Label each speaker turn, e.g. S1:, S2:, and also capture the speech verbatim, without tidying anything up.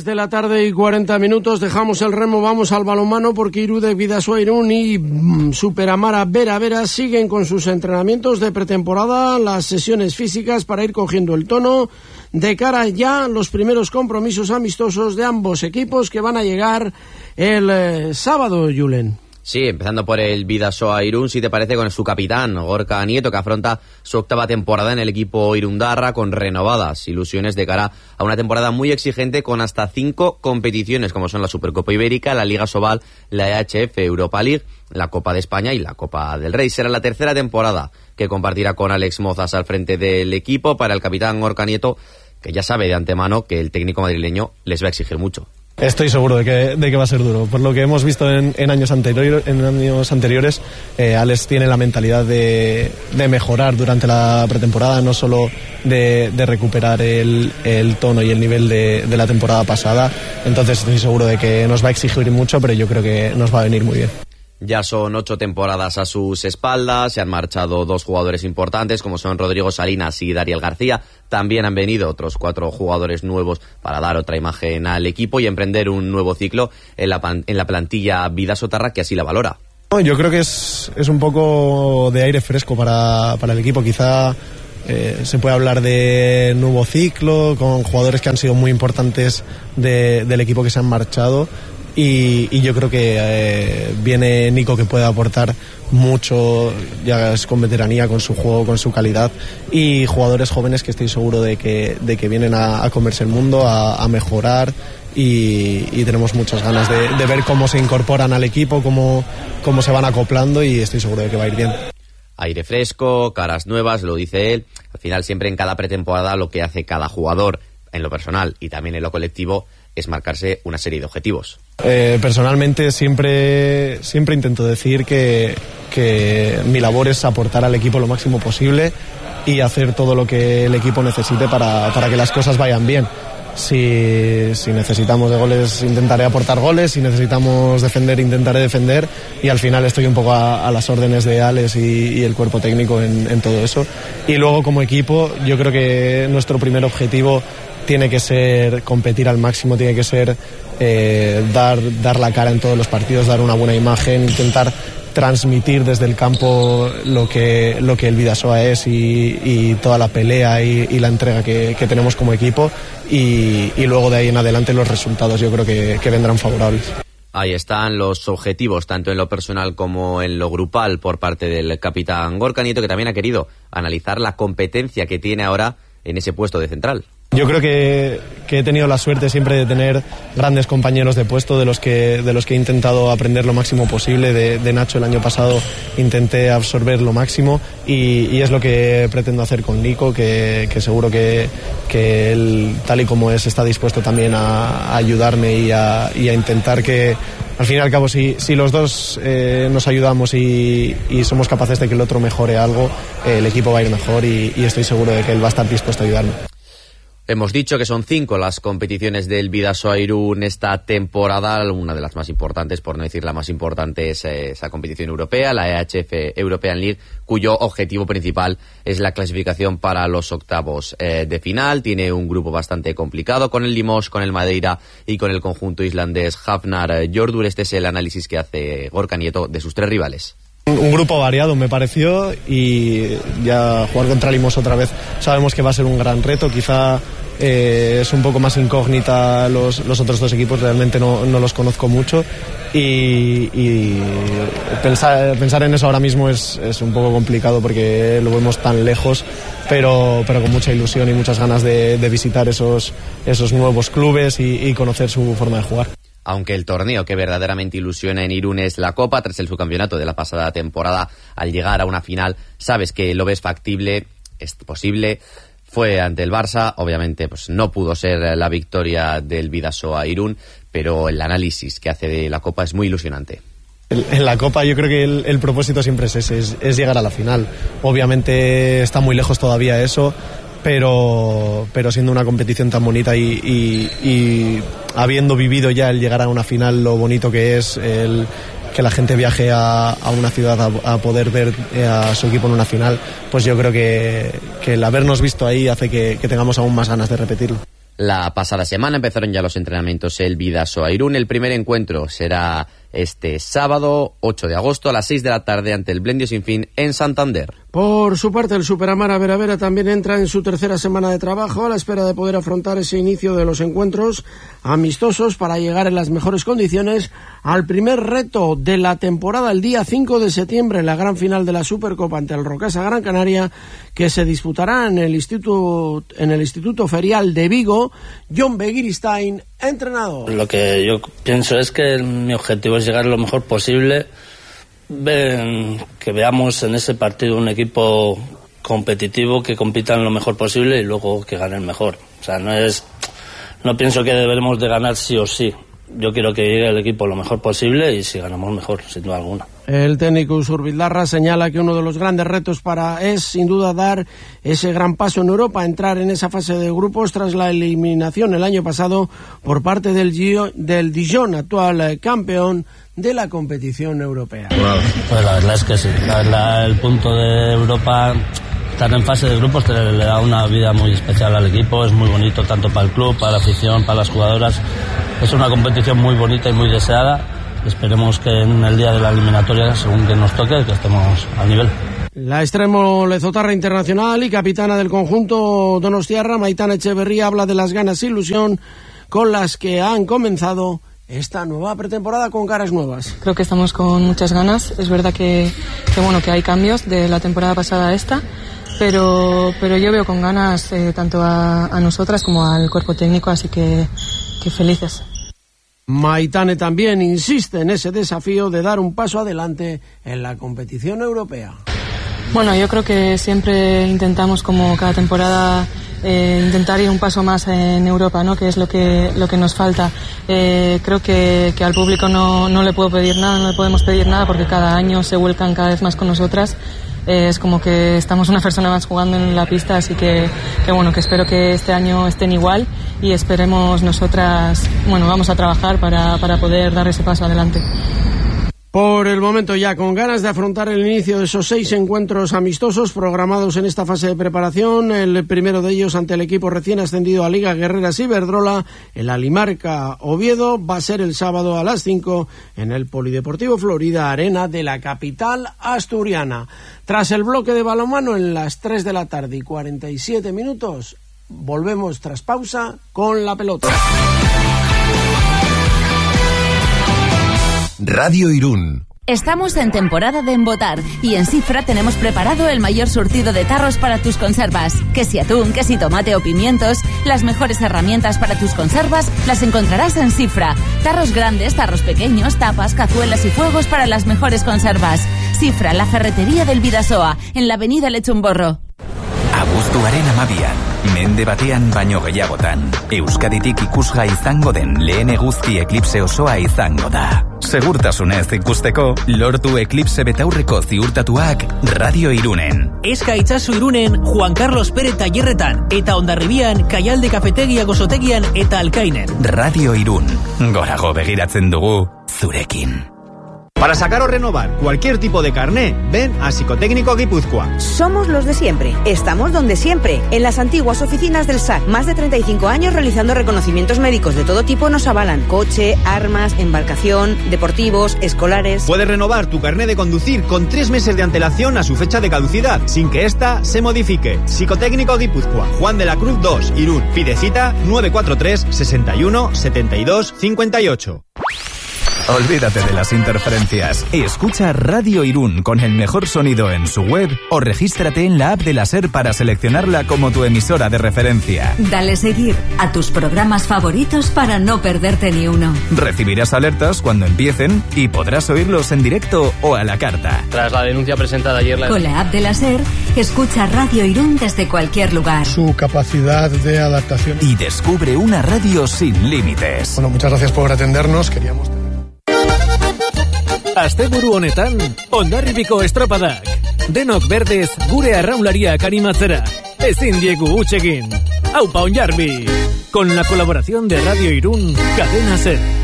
S1: tres de la tarde y cuarenta minutos, dejamos el remo, vamos al balonmano porque Irudek Bidasoa Irún y mm, Superamara Vera Vera siguen con sus entrenamientos de pretemporada, las sesiones físicas para ir cogiendo el tono de cara ya a los primeros compromisos amistosos de ambos equipos que van a llegar el eh, sábado, Julen.
S2: Sí, empezando por el Bidasoa Irún, si te parece, con su capitán, Gorka Nieto, que afronta su octava temporada en el equipo irundarra con renovadas ilusiones de cara a una temporada muy exigente con hasta cinco competiciones, como son la Supercopa Ibérica, la Liga Sobal, la E H F Europa League, la Copa de España y la Copa del Rey. Será la tercera temporada que compartirá con Alex Mozas al frente del equipo. Para el capitán Gorka Nieto, que ya sabe de antemano que el técnico madrileño les va a exigir mucho.
S3: Estoy seguro de que, de que va a ser duro. Por lo que hemos visto en, en años, anterior, en años anteriores, eh, Alex tiene la mentalidad de, de mejorar durante la pretemporada, no solo de, de recuperar el, el tono y el nivel de, de la temporada pasada. Entonces estoy seguro de que nos va a exigir mucho, pero yo creo que nos va a venir muy bien.
S2: Ya son ocho temporadas a sus espaldas, se han marchado dos jugadores importantes como son Rodrigo Salinas y Dariel García. También han venido otros cuatro jugadores nuevos para dar otra imagen al equipo y emprender un nuevo ciclo en la, en la plantilla Bidasotarra, que así la valora.
S3: Yo creo que es, es un poco de aire fresco para, para el equipo. Quizá eh, se puede hablar de nuevo ciclo con jugadores que han sido muy importantes de, del equipo que se han marchado. Y, y yo creo que eh, viene Nico, que puede aportar mucho, ya es con veteranía, con su juego, con su calidad, y jugadores jóvenes que estoy seguro de que, de que vienen a, a comerse el mundo, a, a mejorar, y, y tenemos muchas ganas de, de ver cómo se incorporan al equipo, cómo, cómo se van acoplando, y estoy seguro de que va a ir bien.
S2: Aire fresco, caras nuevas, lo dice él. Al final, siempre en cada pretemporada, lo que hace cada jugador en lo personal y también en lo colectivo es marcarse una serie de objetivos.
S3: Eh, personalmente siempre, siempre intento decir que, que mi labor es aportar al equipo lo máximo posible y hacer todo lo que el equipo necesite para, para que las cosas vayan bien. Si, si necesitamos de goles, intentaré aportar goles. Si necesitamos defender, intentaré defender. Y al final estoy un poco a, a las órdenes de Alex y, y el cuerpo técnico en, en todo eso. Y luego, como equipo, yo creo que nuestro primer objetivo tiene que ser competir al máximo, tiene que ser eh, dar, dar la cara en todos los partidos, dar una buena imagen, intentar transmitir desde el campo lo que, lo que el Bidasoa es y, y toda la pelea y, y la entrega que, que tenemos como equipo, y, y luego de ahí en adelante los resultados yo creo que, que vendrán favorables.
S2: Ahí están los objetivos, tanto en lo personal como en lo grupal, por parte del capitán Gorka Nieto, que también ha querido analizar la competencia que tiene ahora en ese puesto de central.
S3: Yo creo que, que he tenido la suerte siempre de tener grandes compañeros de puesto de los que, de los que he intentado aprender lo máximo posible. De, de Nacho el año pasado intenté absorber lo máximo y, y es lo que pretendo hacer con Nico, que, que seguro que, que él, tal y como es, está dispuesto también a, a ayudarme y a, y a intentar que, al fin y al cabo, si, si los dos eh, nos ayudamos y, y somos capaces de que el otro mejore algo, eh, el equipo va a ir mejor, y, y estoy seguro de que él va a estar dispuesto a ayudarme.
S2: Hemos dicho que son cinco las competiciones del Bidasoa Irún esta temporada. Una de las más importantes, por no decir la más importante, es esa competición europea, la E H F European League, cuyo objetivo principal es la clasificación para los octavos eh, de final. Tiene un grupo bastante complicado con el Limoges, con el Madeira y con el conjunto islandés Hafnar Jordur. Este es el análisis que hace Gorka Nieto de sus tres rivales.
S3: Un grupo variado me pareció, y ya jugar contra Limos otra vez sabemos que va a ser un gran reto. Quizá eh, es un poco más incógnita los, los otros dos equipos, realmente no, no los conozco mucho, y, y pensar, pensar en eso ahora mismo es, es un poco complicado porque lo vemos tan lejos, pero, pero con mucha ilusión y muchas ganas de, de visitar esos, esos nuevos clubes y, y conocer su forma de jugar.
S2: Aunque el torneo que verdaderamente ilusiona en Irún es la Copa, tras el subcampeonato de la pasada temporada, al llegar a una final, sabes que lo ves factible, es posible. Fue ante el Barça, obviamente pues no pudo ser la victoria del Bidasoa Irún, pero el análisis que hace de la Copa es muy ilusionante.
S3: En la Copa yo creo que el, el propósito siempre es ese, es, es llegar a la final. Obviamente está muy lejos todavía eso, pero, pero siendo una competición tan bonita y, y, y habiendo vivido ya el llegar a una final, lo bonito que es el que la gente viaje a, a una ciudad a, a poder ver a su equipo en una final, pues yo creo que, que el habernos visto ahí hace que, que tengamos aún más ganas de repetirlo.
S2: La pasada semana empezaron ya los entrenamientos el Bidasoa Irún. El primer encuentro será este sábado, ocho de agosto, a las seis de la tarde ante el Blendio Sinfín en Santander.
S1: Por su parte, el Superamara Vera Vera también entra en su tercera semana de trabajo a la espera de poder afrontar ese inicio de los encuentros amistosos para llegar en las mejores condiciones al primer reto de la temporada el día cinco de septiembre en la gran final de la Supercopa ante el Rocasa Gran Canaria, que se disputará en el Instituto, en el Instituto Ferial de Vigo. John Begiristain, entrenador.
S4: Lo que yo pienso es que mi objetivo es llegar lo mejor posible. Ven, que veamos en ese partido un equipo competitivo que compita en lo mejor posible y luego que gane el mejor. O sea, no es, no pienso que debemos de ganar sí o sí. Yo quiero que llegue el equipo lo mejor posible y si ganamos mejor, sin duda alguna.
S1: El técnico Usurbildarra señala que uno de los grandes retos para es sin duda dar ese gran paso en Europa, entrar en esa fase de grupos tras la eliminación el año pasado por parte del, Gio, del Dijon, actual campeón de la competición europea.
S4: Pues la verdad es que sí, la verdad el punto de Europa, estar en fase de grupos te le da una vida muy especial al equipo, es muy bonito tanto para el club, para la afición, para las jugadoras, es una competición muy bonita y muy deseada. Esperemos que en el día de la eliminatoria, según que nos toque, que estemos al nivel.
S1: La extremo lezotarra internacional y capitana del conjunto donostiarra, Maitana Echeverría, habla de las ganas e ilusión con las que han comenzado esta nueva pretemporada con caras nuevas.
S5: Creo que estamos con muchas ganas. Es verdad que, que bueno, que hay cambios de la temporada pasada a esta, pero, pero yo veo con ganas eh, tanto a, a nosotras como al cuerpo técnico, así que, que felices.
S1: Maitane también insiste en ese desafío de dar un paso adelante en la competición europea.
S5: Bueno, yo creo que siempre intentamos, como cada temporada, eh, intentar ir un paso más en Europa, ¿no? Que es lo que lo que nos falta. Eh, creo que, que al público no, no le puedo pedir nada, no le podemos pedir nada porque cada año se vuelcan cada vez más con nosotras. Eh, es como que estamos una persona más jugando en la pista, así que, que bueno, que espero que este año estén igual y esperemos nosotras, bueno, vamos a trabajar para, para poder dar ese paso adelante.
S1: Por el momento ya con ganas de afrontar el inicio de esos seis encuentros amistosos programados en esta fase de preparación, el primero de ellos ante el equipo recién ascendido a Liga Guerreras Iberdrola, el Alimarca Oviedo, va a ser el sábado a las cinco en el Polideportivo Florida Arena de la capital asturiana. Tras el bloque de balonmano en las tres de la tarde y cuarenta y siete minutos, volvemos tras pausa con la pelota.
S6: Radio Irún.
S7: Estamos en temporada de embotar y en Cifra tenemos preparado el mayor surtido de tarros para tus conservas. Que si atún, que si tomate o pimientos, las mejores herramientas para tus conservas las encontrarás en Cifra. Tarros grandes, tarros pequeños, tapas, cazuelas y fuegos para las mejores conservas. Cifra, la ferretería del Bidasoa, en la avenida Lechumborro.
S8: Abuztuaren amabian, mende batean baino gehiagotan, Euskaditik ikusga izango den lehen eguzki eklipse osoa izango da. Segurtasunez ikusteko, lortu eklipse betaurreko ziurtatuak Radio Irunen.
S9: Eska itzazu Irunen Juan Carlos Pérez Tallerretan, eta Hondarribian, Kaialde Kafetegia Gozotegian eta Alkainen.
S8: Radio Irun, gorago begiratzen dugu zurekin.
S10: Para sacar o renovar cualquier tipo de carné, ven a Psicotécnico Guipúzcoa.
S11: Somos los de siempre. Estamos donde siempre, en las antiguas oficinas del S A C. Más de treinta y cinco años realizando reconocimientos médicos de todo tipo nos avalan. Coche, armas, embarcación, deportivos, escolares.
S10: Puedes renovar tu carné de conducir con tres meses de antelación a su fecha de caducidad, sin que ésta se modifique. Psicotécnico Guipúzcoa, Juan de la Cruz dos, Irún. Pide cita nueve cuatro tres, sesenta y uno, setenta y dos, cincuenta y ocho.
S8: Olvídate de las interferencias. Escucha Radio Irún con el mejor sonido en su web o regístrate en la app de la SER para seleccionarla como tu emisora de referencia.
S12: Dale seguir a tus programas favoritos para no perderte ni uno.
S8: Recibirás alertas cuando empiecen y podrás oírlos en directo o a la carta.
S13: Tras la denuncia presentada ayer... La...
S12: Con la app de la SER, escucha Radio Irún desde cualquier lugar.
S14: Su capacidad de adaptación.
S8: Y descubre una radio sin límites.
S14: Bueno, muchas gracias por atendernos. Queríamos...
S15: Asteburu honetan, Hondarribiko estropadak. Denok berdez gure arraunlariak animatzera. Ezin diegu huts egin. Aupa Hondarbi. Con la colaboración de Radio Irún, Cadena SER.